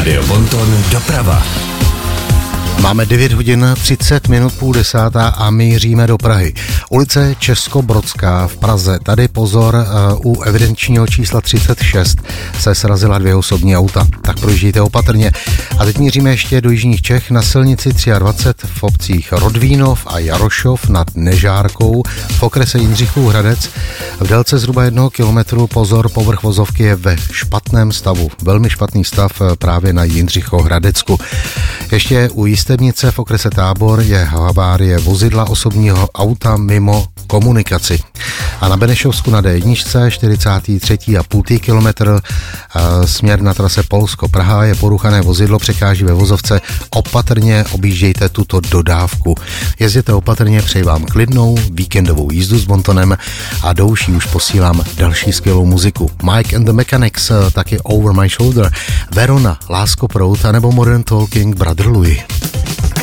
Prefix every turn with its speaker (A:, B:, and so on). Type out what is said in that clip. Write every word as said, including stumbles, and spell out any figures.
A: Rádio Bonton doprava.
B: Máme devět hodin třicet minut půl desátá a míříme do Prahy. Ulice Českobrodská v Praze. Tady pozor, u evidenčního čísla třicet šest se srazila dvě osobní auta. Tak projíždějte opatrně. A teď míříme ještě do jižních Čech na silnici dvacet tři v obcích Rodvínov a Jarošov nad Nežárkou v okrese Jindřichův Hradec. V délce zhruba jednoho kilometru pozor, povrch vozovky je ve špatném stavu. Velmi špatný stav právě na Jindřichov Hradecku. Ještě u Jistebnice v okrese Tábor je havárie vozidla osobního auta mimo komunikaci. A na Benešovsku na dé jedna čtyřicátý třetí a půl kilometr směr na trase Polsko-Praha je poruchané vozidlo, překáží ve vozovce. Opatrně objíždějte tuto dodávku. Jezděte opatrně, přeji vám klidnou víkendovou jízdu s Bontonem a do uší už posílám další skvělou muziku. Mike and the Mechanics, taky Over My Shoulder, Verona, Lásko Prout, anebo Modern Talking Brother Louis.